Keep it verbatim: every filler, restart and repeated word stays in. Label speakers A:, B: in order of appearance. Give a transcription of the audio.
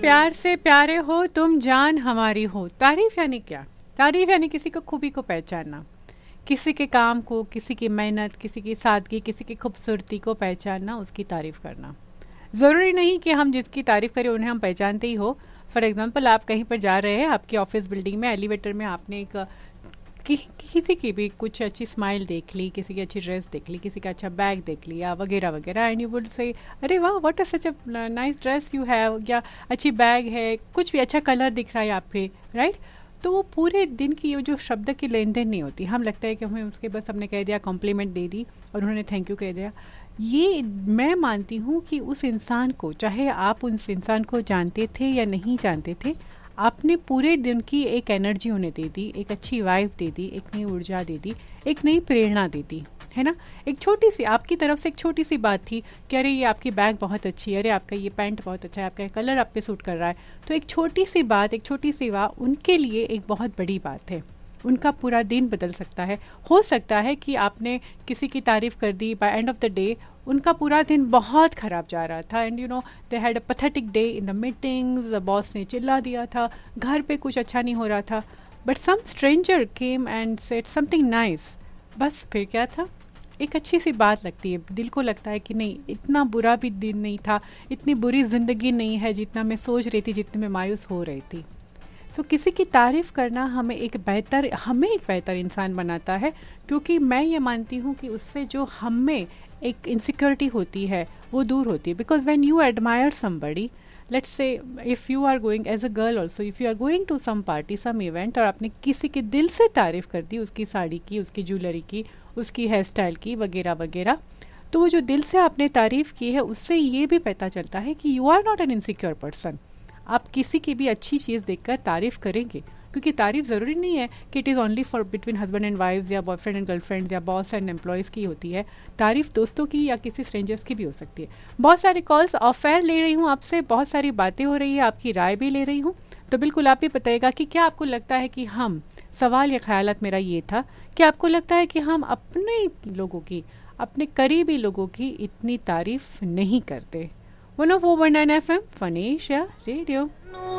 A: प्यार से प्यारे हो तुम जान हमारी हो। तारीफ यानी क्या? तारीफ यानी किसी को खूबी को पहचानना, किसी के काम को, किसी की मेहनत, किसी की सादगी, किसी की खूबसूरती को पहचानना, उसकी तारीफ करना। ज़रूरी नहीं कि हम जिसकी तारीफ करें उन्हें हम पहचानते ही हो। फॉर एग्जांपल, आप कहीं पर जा रहे हैं, आपकी ऑफिस बिल्डिंग में एलिवेटर में आपने एक कि, किसी की भी कुछ अच्छी स्माइल देख ली, किसी की अच्छी ड्रेस देख ली, किसी का अच्छा बैग देख लिया वगैरह वगैरह, एंड यू वुड से अरे वाह what is such a nice dress you have, या अच्छी बैग है, कुछ भी अच्छा कलर दिख रहा है आप पे, राइट। तो वो पूरे दिन की ये जो शब्द की लेन देन नहीं होती, हम लगता है कि हमें उसके बस हमने कह दिया, कॉम्प्लीमेंट दे दी और उन्होंने थैंक यू कह दिया। ये मैं मानती हूँ कि उस इंसान को, चाहे आप उस इंसान को जानते थे या नहीं जानते थे, आपने पूरे दिन की एक एनर्जी उन्हें दे दी, एक अच्छी वाइब दे दी, एक नई ऊर्जा दे दी, एक नई प्रेरणा दे दी, है ना। एक छोटी सी आपकी तरफ से एक छोटी सी बात थी कि अरे ये आपकी बैग बहुत अच्छी है, अरे आपका ये पैंट बहुत अच्छा है, आपका ये कलर आप पे सूट कर रहा है। तो एक छोटी सी बात, एक छोटी सी बात उनके लिए एक बहुत बड़ी बात है। उनका पूरा दिन बदल सकता है। हो सकता है कि आपने किसी की तारीफ़ कर दी, bye end of the day उनका पूरा दिन बहुत ख़राब जा रहा था, and you know they had a pathetic day in the meetings, boss ने चिल्ला दिया था, घर पे कुछ अच्छा नहीं हो रहा था, but some stranger came and said something nice. बस फिर क्या था, एक अच्छी सी बात लगती है, दिल को लगता है कि नहीं, इतना बुरा भी दिन नहीं था, इतनी बुरी ज़िंदगी नहीं है जितना मैं सोच रही थी, जितने मैं मायूस हो रही थी। सो so, किसी की तारीफ़ करना हमें एक बेहतर हमें एक बेहतर इंसान बनाता है, क्योंकि मैं ये मानती हूँ कि उससे जो हमें एक इनसिक्योरिटी होती है वो दूर होती है। Because when you admire somebody, let's say if you are going as a girl also, if you are going to some party, some event, और आपने किसी के दिल से तारीफ़ कर दी, उसकी साड़ी की, उसकी ज्वेलरी की, उसकी हेयर स्टाइल की वगैरह वगैरह, तो वो जो दिल से आपने तारीफ़ की है उससे ये भी पता चलता है कि you are not an insecure person. आप किसी की भी अच्छी चीज़ देखकर तारीफ़ करेंगे, क्योंकि तारीफ़ ज़रूरी नहीं है कि it is only for between husband and wives या बॉयफ्रेंड एंड गर्लफ्रेंड या बॉस एंड एम्प्लॉयज़ की होती है। तारीफ़ दोस्तों की या किसी स्ट्रेंजर्स की भी हो सकती है। बहुत सारे कॉल्स ऑफ एयर ले रही हूँ आपसे, बहुत सारी बातें हो रही है, आपकी राय भी ले रही हूँ, तो बिल्कुल आप भी बताइएगा कि क्या आपको लगता है कि हम, सवाल या ख्यालात मेरा ये था कि आपको लगता है कि हम अपने लोगों की, अपने करीबी लोगों की इतनी तारीफ़ नहीं करते। One of four one nine F M Fanesh या रेडियो।